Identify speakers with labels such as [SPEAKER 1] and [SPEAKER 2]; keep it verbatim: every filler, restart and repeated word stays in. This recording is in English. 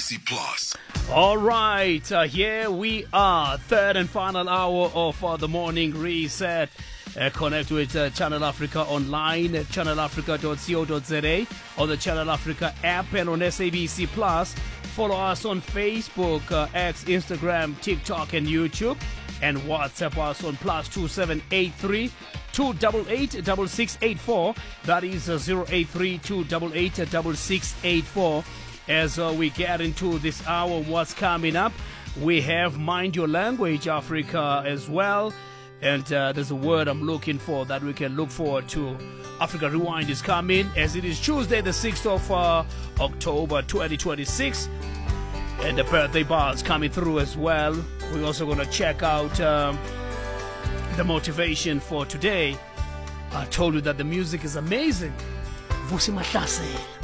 [SPEAKER 1] C Plus.
[SPEAKER 2] All right, uh, here we are, third and final hour of uh, the morning reset. Uh, connect with uh, Channel Africa online at channel africa dot co dot za, on the Channel Africa app, and on S A B C Plus. Follow us on Facebook, uh, X, Instagram, TikTok, and YouTube. And WhatsApp us on plus two seven eight three two eight eight six six eight four. That is uh, zero eight three two eight eight six six eight four. As uh, we get into this hour, what's coming up? We have Mind Your Language Africa as well. And uh, there's a word I'm looking for that we can look forward to. Africa Rewind is coming as it is Tuesday, the sixth of uh, October twenty twenty-six. And the birthday bars coming through as well. We're also going to check out um, the motivation for today. I told you that the music is amazing. Vusi Mahlase.